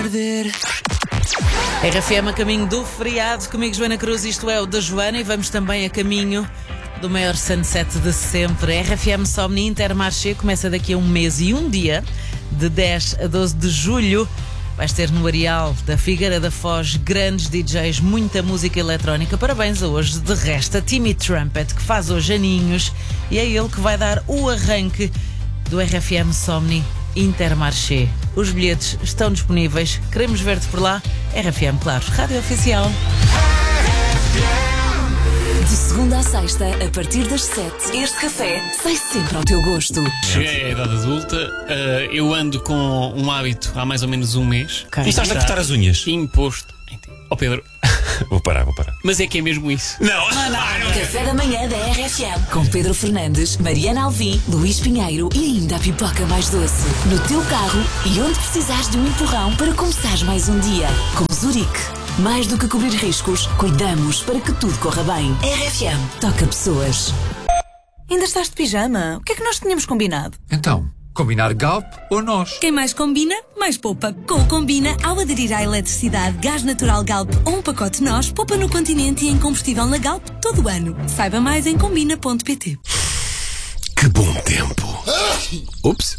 RFM a caminho do feriado, comigo Joana Cruz, isto é o da Joana, e vamos também a caminho do maior sunset de sempre. RFM Somni Intermarché começa daqui a um mês e um dia, de 10 a 12 de julho. Vais ter no Areal da Figueira da Foz grandes DJs, muita música eletrónica. Parabéns a hoje, de resto, a Timmy Trumpet, que faz hoje aninhos, e é ele que vai dar o arranque do RFM Somni Intermarché. Os bilhetes estão disponíveis. Queremos ver-te por lá. RFM, claro, Rádio Oficial. De segunda à sexta, a partir das 7, este café sai sempre ao teu gosto. Cheguei à idade adulta, eu ando com um hábito há mais ou menos um mês. Começaste a cortar as unhas? Imposto. Ó Pedro. Vou parar. Mas é que é mesmo isso. Não. Café da manhã da RFM, com Pedro Fernandes, Mariana Alvim, Luís Pinheiro e ainda a pipoca mais doce. No teu carro e onde precisares de um empurrão para começares mais um dia. Com Zurique. Mais do que cobrir riscos, cuidamos para que tudo corra bem. RFM toca pessoas. Ainda estás de pijama? O que é que nós tínhamos combinado? Então, combinar Galp ou nós? Quem mais combina, mais poupa. Com o Combina, ao aderir à eletricidade, gás natural Galp ou um pacote nós, poupa no Continente e em combustível na Galp todo o ano. Saiba mais em combina.pt. Que bom tempo! Ups!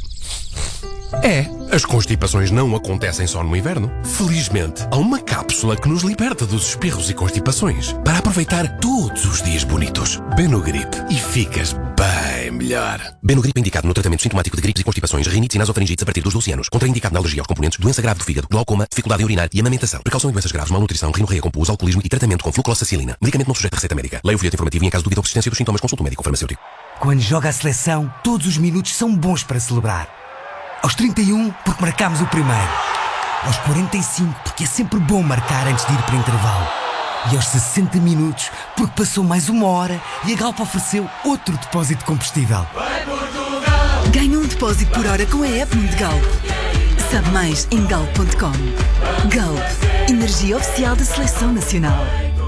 As constipações não acontecem só no inverno. Felizmente, há uma cápsula que nos liberta dos espirros e constipações para aproveitar todos os dias bonitos. Benogrip e ficas bem melhor. Benogrip é indicado no tratamento sintomático de gripes e constipações, rinites e nasofaringites a partir dos 12 anos. Contraindicado na alergia aos componentes, doença grave do fígado, glaucoma, dificuldade em urinar e amamentação. Precaução em doenças graves, malnutrição, rinorreia com pus, alcoolismo e tratamento com flucloxacilina. Medicamento não sujeito a receita médica. Leia o folheto informativo e em caso de dúvida ou persistência dos sintomas, consulte o médico farmacêutico. Quando joga a seleção, todos os minutos são bons para celebrar. Aos 31, porque marcámos o primeiro. Aos 45, porque é sempre bom marcar antes de ir para o intervalo. E aos 60 minutos, porque passou mais uma hora e a Galp ofereceu outro depósito de combustível. Ganhe um depósito por hora com a app Mundo Galp. Sabe mais em galp.com. Galp, energia oficial da Seleção Nacional.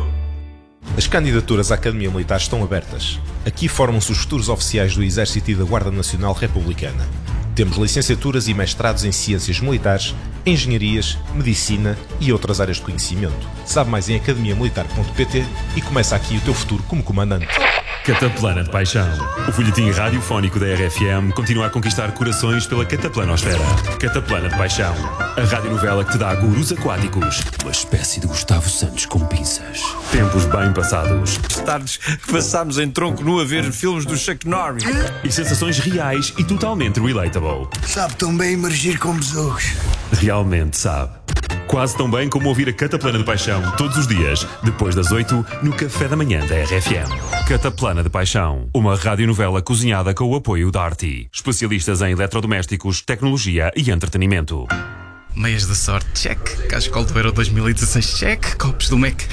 As candidaturas à Academia Militar estão abertas. Aqui formam-se os futuros oficiais do Exército e da Guarda Nacional Republicana. Temos licenciaturas e mestrados em Ciências Militares, Engenharias, Medicina e outras áreas de conhecimento. Sabe mais em academiamilitar.pt e começa aqui o teu futuro como comandante. Cataplana de Paixão. O folhetim radiofónico da RFM continua a conquistar corações pela cataplanosfera. Cataplana de Paixão. A radionovela que te dá gurus aquáticos. Uma espécie de Gustavo Santos com pinças. Tempos bem passados. Tardes que passámos em tronco nu a ver filmes do Chuck Norris. E sensações reais e totalmente relatable. Sabe tão bem emergir com besouros. Realmente sabe. Quase tão bem como ouvir a Cataplana de Paixão todos os dias, depois das 8, no Café da Manhã da RFM. Cataplana de Paixão, uma radionovela cozinhada com o apoio da Arti. Especialistas em eletrodomésticos, tecnologia e entretenimento. Meias da sorte, check. Cascol do Euro 2016, check. Copos do Mac.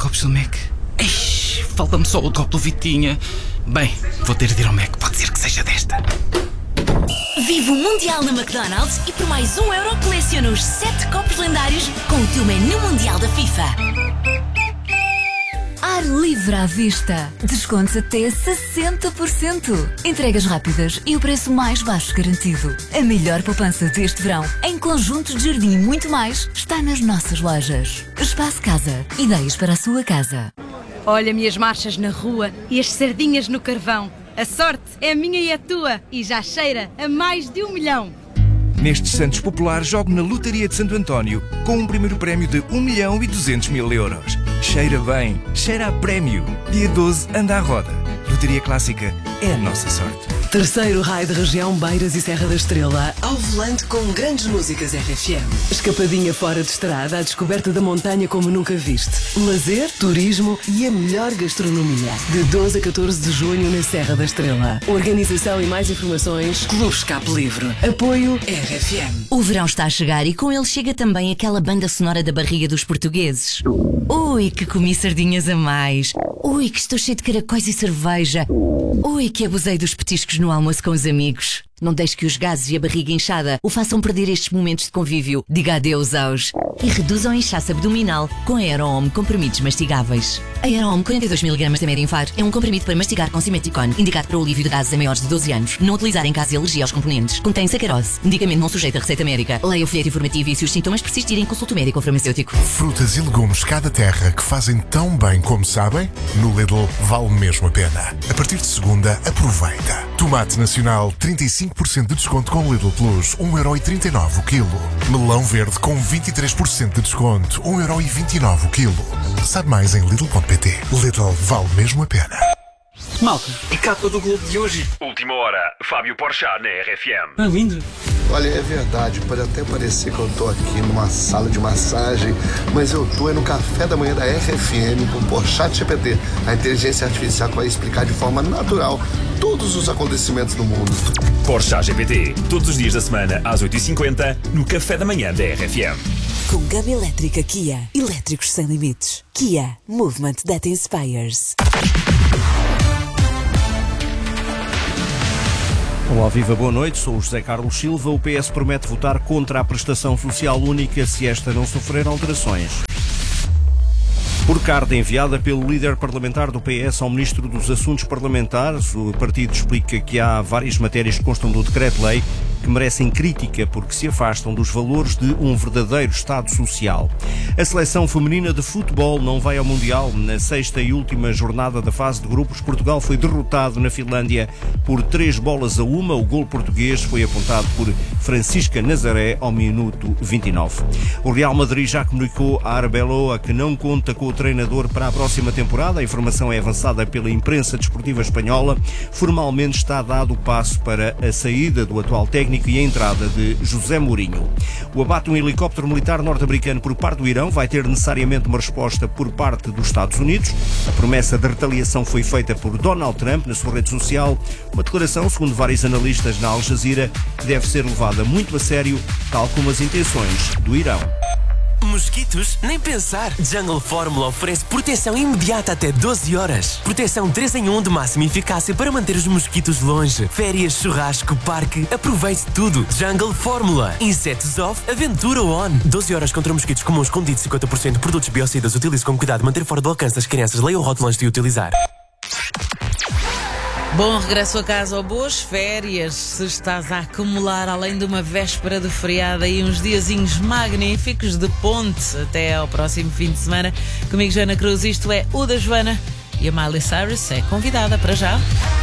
Eish, falta-me só o copo do Vitinha. Bem, vou ter de ir ao Mac, pode ser que seja desta. Vive o Mundial na McDonald's e por mais €1 coleciona os 7 copos lendários com o teu menu mundial da FIFA. Ar livre à vista. Descontos até 60%. Entregas rápidas e o preço mais baixo garantido. A melhor poupança deste verão, em conjuntos de jardim e muito mais, está nas nossas lojas. Espaço Casa. Ideias para a sua casa. Olha-me as marchas na rua e as sardinhas no carvão. A sorte é minha e a tua e já cheira a mais de 1 milhão. Nestes Santos Populares, jogo na Lotaria de Santo António com um primeiro prémio de 1.200.000 euros. Cheira bem, cheira a prémio. Dia 12, anda à roda. Lotaria Clássica é a nossa sorte. Terceiro raio de região Beiras e Serra da Estrela, ao volante com grandes músicas RFM. Escapadinha fora de estrada, à descoberta da montanha como nunca viste. Lazer, turismo e a melhor gastronomia. De 12 a 14 de junho na Serra da Estrela. Organização e mais informações, Clube Escape Livre. Apoio RFM. O verão está a chegar e com ele chega também aquela banda sonora da barriga dos portugueses. Ui, que comi sardinhas a mais. Ui, que estou cheio de caracóis e cerveja. Ui, que abusei dos petiscos no almoço com os amigos. Não deixe que os gases e a barriga inchada o façam perder estes momentos de convívio. Diga adeus aos e reduzam o inchaço abdominal com Aerohome comprimidos mastigáveis. Aerohome 42mg de Merinfar é um comprimido para mastigar com Simeticone, indicado para o alívio de gases em maiores de 12 anos. Não utilizar em caso de alergia aos componentes. Contém sacarose, medicamento não sujeito a receita médica. Leia o folheto informativo e, se os sintomas persistirem, consulte o médico ou farmacêutico. Frutas e legumes cá da terra que fazem tão bem como sabem? No Lidl vale mesmo a pena. A partir de segunda, aproveita. Tomate nacional, 35% de desconto com Lidl Plus, 1,39€ o quilo. Melão verde com 23% de desconto, 1,29€ o quilo. Sabe mais em Lidl.pt. Lidl vale mesmo a pena. Malta, a capa do Globo de hoje. Última hora, Fábio Porchat na RFM. É lindo. Olha, é verdade, pode até parecer que eu tô aqui numa sala de massagem, mas eu tô no café da manhã da RFM com o Porchat GPT, a inteligência artificial que vai explicar de forma natural todos os acontecimentos do mundo. Porchat GPT, todos os dias da semana às 8h50 no café da manhã da RFM. Com gama elétrica Kia. Elétricos sem limites. Kia. Movement that inspires. Olá, viva, boa noite. Sou o José Carlos Silva. O PS promete votar contra a prestação social única se esta não sofrer alterações. Por carta enviada pelo líder parlamentar do PS ao Ministro dos Assuntos Parlamentares, o partido explica que há várias matérias que constam do decreto-lei que merecem crítica porque se afastam dos valores de um verdadeiro Estado Social. A seleção feminina de futebol não vai ao Mundial. Na sexta e última jornada da fase de grupos, Portugal foi derrotado na Finlândia por 3-1. O gol português foi apontado por Francisca Nazaré ao minuto 29. O Real Madrid já comunicou a Arbeloa que não conta com o treinador para a próxima temporada. A informação é avançada pela imprensa desportiva espanhola. Formalmente está dado o passo para a saída do atual técnico e a entrada de José Mourinho. O abate de um helicóptero militar norte-americano por parte do Irão vai ter necessariamente uma resposta por parte dos Estados Unidos. A promessa de retaliação foi feita por Donald Trump na sua rede social. Uma declaração, segundo vários analistas na Al Jazeera, que deve ser levada muito a sério, tal como as intenções do Irão. Mosquitos? Nem pensar! Jungle Fórmula oferece proteção imediata até 12 horas. Proteção 3 em 1 de máxima eficácia para manter os mosquitos longe. Férias, churrasco, parque, aproveite tudo. Jungle Fórmula. Insetos off, aventura on. 12 horas contra mosquitos comuns contidos 50%. Produtos biocidas. Utilize com cuidado. Manter fora do alcance das crianças. Leia o rótulo antes de utilizar. Bom regresso a casa ou boas férias. Se estás a acumular, além de uma véspera de feriado, aí uns diazinhos magníficos de ponte até ao próximo fim de semana. Comigo, Joana Cruz, isto é o da Joana. E a Miley Cyrus é convidada para já.